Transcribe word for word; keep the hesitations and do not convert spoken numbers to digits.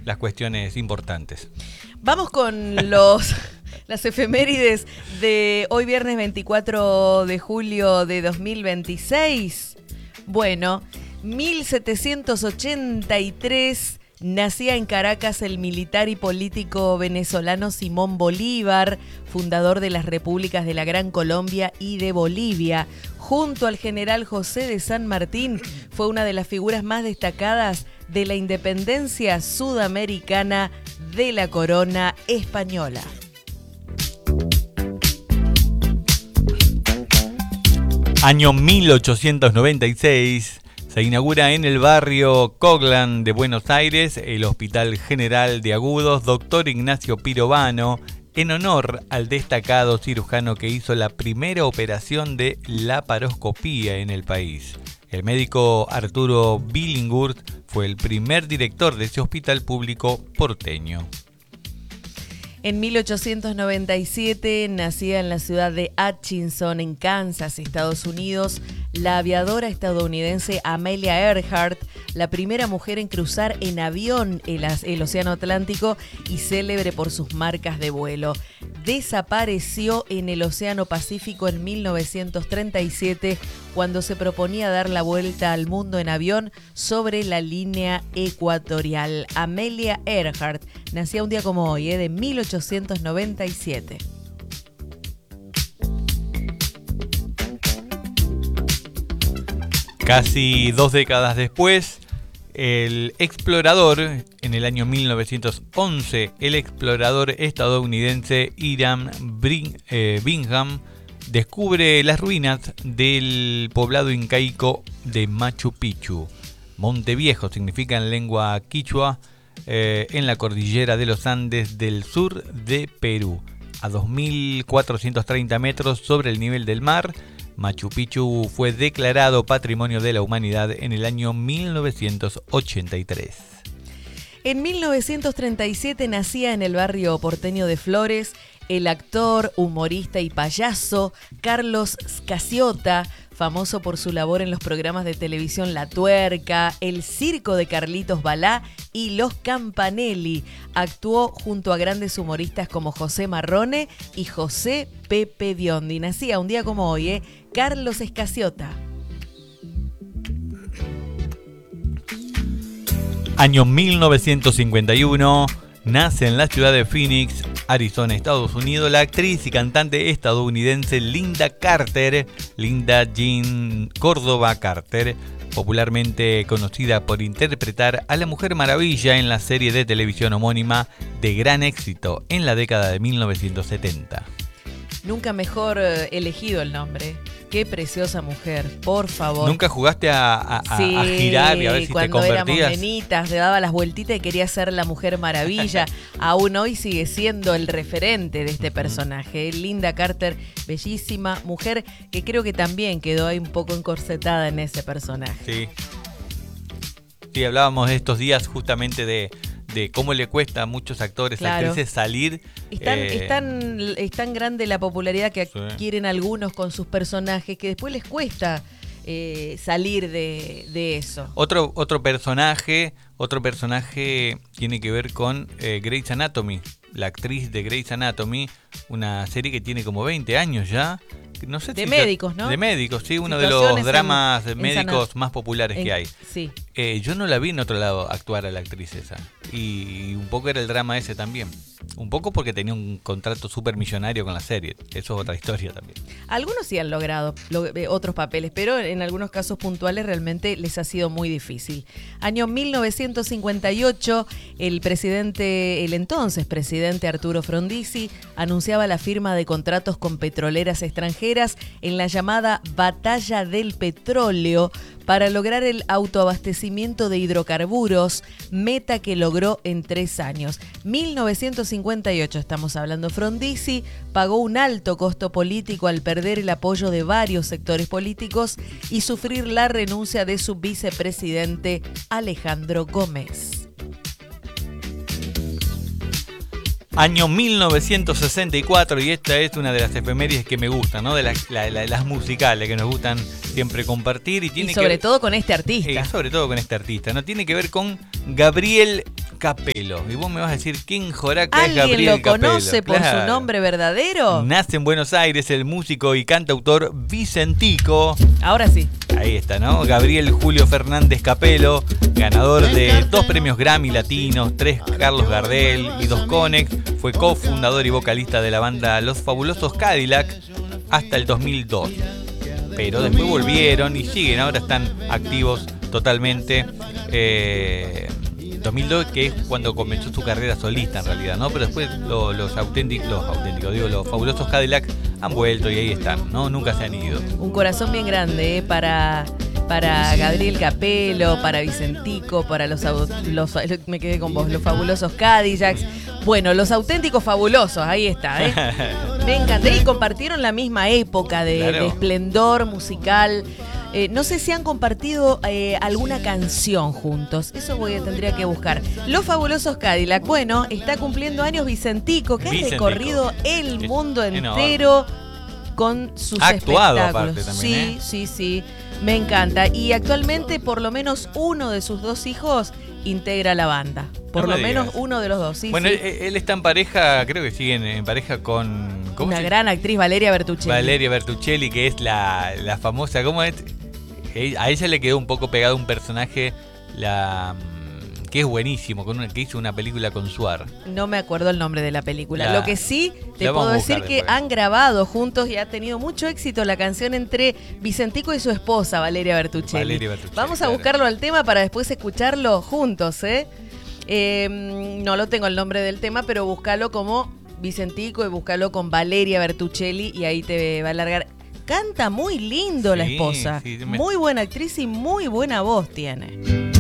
las cuestiones importantes. Vamos con los las efemérides de hoy viernes veinticuatro de julio de dos mil veintiséis. Bueno, mil setecientos ochenta y tres nacía en Caracas el militar y político venezolano Simón Bolívar, fundador de las repúblicas de la Gran Colombia y de Bolivia. Junto al general José de San Martín, fue una de las figuras más destacadas de la independencia sudamericana de la corona española. Año mil ochocientos noventa y seis, se inaugura en el barrio Coglan de Buenos Aires el Hospital General de Agudos Doctor Ignacio Pirovano, en honor al destacado cirujano que hizo la primera operación de laparoscopía en el país. El médico Arturo Billinghurst fue el primer director de ese hospital público porteño. En mil ochocientos noventa y siete nacía en la ciudad de Hutchinson, en Kansas, Estados Unidos, la aviadora estadounidense Amelia Earhart, la primera mujer en cruzar en avión el, el Océano Atlántico y célebre por sus marcas de vuelo. Desapareció en el Océano Pacífico en mil novecientos treinta y siete cuando se proponía dar la vuelta al mundo en avión sobre la línea ecuatorial. Amelia Earhart nacía un día como hoy, ¿eh? de mil ochocientos noventa y siete. Casi dos décadas después, el explorador, en el año mil novecientos once, el explorador estadounidense Hiram eh, Bingham descubre las ruinas del poblado incaico de Machu Picchu. Monte Viejo significa en lengua quichua eh, en la cordillera de los Andes del sur de Perú, a dos mil cuatrocientos treinta metros sobre el nivel del mar. Machu Picchu fue declarado Patrimonio de la Humanidad en el año mil novecientos ochenta y tres. En mil novecientos treinta y siete nacía en el barrio porteño de Flores el actor, humorista y payaso Carlos Scasiotta, famoso por su labor en los programas de televisión La Tuerca, El Circo de Carlitos Balá y Los Campanelli. Actuó junto a grandes humoristas como José Marrone y José Pepe Biondi. Nacía un día como hoy, ¿eh? Carlos Scasiotta. Año mil novecientos cincuenta y uno, nace en la ciudad de Phoenix, Arizona, Estados Unidos, la actriz y cantante estadounidense Linda Carter, Linda Jean Córdoba Carter, popularmente conocida por interpretar a la Mujer Maravilla en la serie de televisión homónima de gran éxito en la década de mil novecientos setenta. Nunca mejor elegido el nombre. Qué preciosa mujer, por favor. ¿Nunca jugaste a, a, sí, a girar y a ver si te convertías? Cuando éramos nenitas, le daba las vueltitas y quería ser la Mujer Maravilla. Aún hoy sigue siendo el referente de este personaje. Linda Carter, bellísima mujer, que creo que también quedó ahí un poco encorsetada en ese personaje. Sí. Sí, hablábamos de estos días justamente de... de cómo le cuesta a muchos actores, claro. actrices salir. Es tan, eh, es, tan, es tan grande la popularidad que sí. adquieren algunos con sus personajes que después les cuesta eh, salir de, de eso. Otro, otro personaje, otro personaje tiene que ver con eh, Grey's Anatomy, la actriz de Grey's Anatomy, una serie que tiene como veinte años ya. No sé de si médicos, ya, ¿no? De médicos, sí, uno Situaciones de los dramas en, médicos en más populares en, que hay. Sí. Eh, yo no la vi en otro lado actuar a la actriz esa. Y un poco era el drama ese también. Un poco porque tenía un contrato súper millonario con la serie. Eso es otra historia también. Algunos sí han logrado lo, eh, otros papeles, pero en algunos casos puntuales realmente les ha sido muy difícil. Año mil novecientos cincuenta y ocho, el presidente, el entonces presidente Arturo Frondizi, anunciaba la firma de contratos con petroleras extranjeras en la llamada Batalla del Petróleo para lograr el autoabastecimiento de hidrocarburos, meta que logró en tres años. mil novecientos cincuenta y ocho, estamos hablando. Frondizi pagó un alto costo político al perder el apoyo de varios sectores políticos y sufrir la renuncia de su vicepresidente Alejandro Gómez. Año mil novecientos sesenta y cuatro, y esta es una de las efemérides que me gustan, ¿no? De la, la, la, las musicales que nos gustan siempre compartir. Y, tiene y sobre que, todo con este artista. Eh, sobre todo con este artista, ¿no? Tiene que ver con Gabriel Capelo. Y vos me vas a decir, ¿quién joraca es Gabriel Capelo? ¿Alguien lo conoce Capelo? por Claro. su nombre verdadero? Nace en Buenos Aires el músico y cantautor Vicentico. Ahora sí. Ahí está, ¿no? Gabriel Julio Fernández Capelo, ganador de dos premios Grammy latinos, tres Carlos Gardel y dos Conex. Fue cofundador y vocalista de la banda Los Fabulosos Cadillac hasta el dos mil dos. Pero después volvieron y siguen, ahora están activos totalmente. Eh, dos mil dos, que es cuando comenzó su carrera solista en realidad, ¿no? Pero después lo, los auténticos, los auténticos, digo, los Fabulosos Cadillac han vuelto y ahí están, ¿no? Nunca se han ido. Un corazón bien grande, ¿eh? para, para Gabriel Capelo, para Vicentico, para los, los me quedé con vos, los Fabulosos Cadillacs. Bueno, los auténticos fabulosos, ahí está, ¿eh? Me encanta. Y compartieron la misma época de, Claro. de esplendor musical. Eh, no sé si han compartido eh, alguna canción juntos. Eso voy a, tendría que buscar. Los Fabulosos Cadillac. Bueno, está cumpliendo años Vicentico, que Vicentico. ha recorrido el Es mundo enorme. entero con sus Ha actuado espectáculos. aparte también, sí, ¿eh? sí, sí. Me encanta. Y actualmente por lo menos uno de sus dos hijos integra la banda. Por No lo me menos digas. uno de los dos. Sí, bueno, sí. Él, él está en pareja, creo que siguen en pareja con... ¿cómo Una se- gran actriz, Valeria Bertuccelli. Valeria Bertuccelli, que es la, la famosa, ¿cómo es? Eh, A ella le quedó un poco pegado un personaje la mm, que es buenísimo, con una, que hizo una película con Suar. No me acuerdo el nombre de la película. La- Lo que sí te la vamos puedo a decir buscar que después. han grabado juntos y ha tenido mucho éxito la canción entre Vicentico y su esposa, Valeria Bertuccelli. Valeria Bertuccelli, Vamos a claro. buscarlo al tema para después escucharlo juntos, ¿eh? Eh, no lo tengo el nombre del tema, pero búscalo como Vicentico y búscalo con Valeria Bertuccelli y ahí te va a largar. Canta muy lindo la Sí, esposa. sí, me- Muy buena actriz y muy buena voz tiene.